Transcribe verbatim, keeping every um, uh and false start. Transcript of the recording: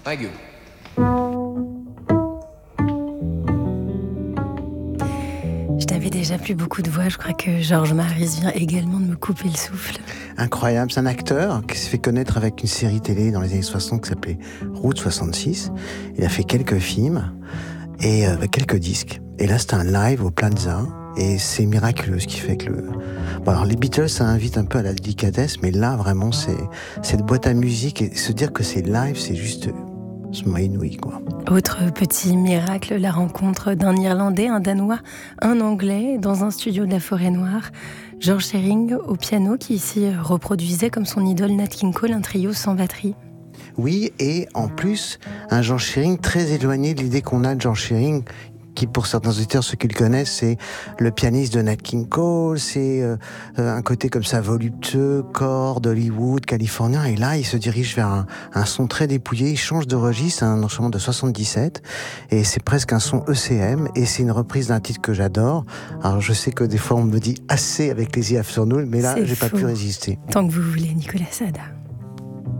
Thank you. Je t'avais déjà plus beaucoup de voix, je crois que Georges Maris vient également de me couper le souffle. Incroyable, c'est un acteur qui s'est fait connaître avec une série télé dans les années soixante qui s'appelait Route soixante-six. Il a fait quelques films et euh, quelques disques. Et là, c'était un live au Plaza et c'est miraculeux ce qui fait que le... Bon, alors les Beatles, ça invite un peu à la délicatesse, mais là, vraiment, c'est cette boîte à musique et se dire que c'est live, c'est juste... C'est inouï, quoi. Autre petit miracle, la rencontre d'un Irlandais, un Danois, un Anglais dans un studio de la Forêt-Noire. George Shearing au piano qui ici reproduisait comme son idole Nat King Cole un trio sans batterie. Oui, et en plus, un George Shearing très éloigné de l'idée qu'on a de George Shearing, qui pour certains auditeurs, ceux qui le connaissent, c'est le pianiste de Nat King Cole, c'est euh, un côté comme ça voluptueux, cordes, Hollywood, californien, et là, il se dirige vers un, un son très dépouillé, il change de registre, c'est un enchaînement de soixante-dix-sept, et c'est presque un son E C M, et c'est une reprise d'un titre que j'adore. Alors je sais que des fois on me dit assez avec les Easy Afternoon, mais là, C'est j'ai fou. pas pu résister. Tant que vous voulez, Nicolas Sada.